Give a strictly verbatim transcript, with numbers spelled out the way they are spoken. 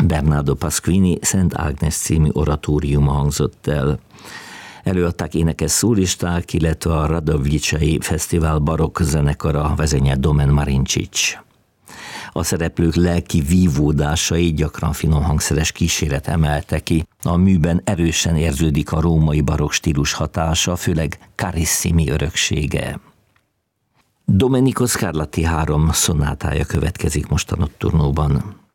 Bernardo Pasquini Szent Ágnes című oratóriuma hangzott el. Előadták énekes szólisták, illetve a Radovicei Fesztivál barokk zenekara vezénye Domen Marincic. A szereplők lelki vívódásai gyakran finom hangszeres kíséret emelte ki. A műben erősen érződik a római barokk stílus hatása, főleg Carissimi öröksége. Domenico Scarlatti három szonátája következik most a Nocturnóban.